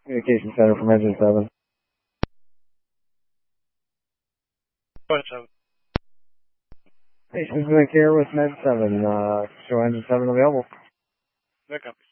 Communication Center from Engine 7. What's up? Station's Nick here with Med 7. Show Engine 7 available. Nick up.